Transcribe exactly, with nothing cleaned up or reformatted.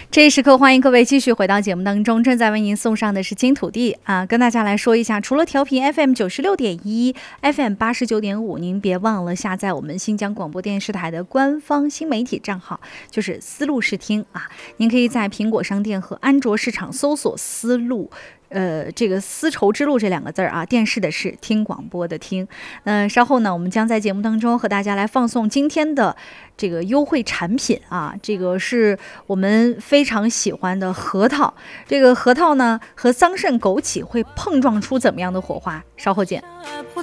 这一时刻，欢迎各位继续回到节目当中。正在为您送上的是金土地啊，跟大家来说一下，除了调频 F M 九十六点一、F M 八十九点五，您别忘了下载我们新疆广播电视台的官方新媒体账号，就是思路视听啊。您可以在苹果商店和安卓市场搜索思路。呃，这个丝绸之路这两个字儿啊，电视的是，听广播的听。呃，稍后呢，我们将在节目当中和大家来放送今天的这个优惠产品啊，这个是我们非常喜欢的核桃。这个核桃呢和桑葚枸杞会碰撞出怎么样的火花？稍后见。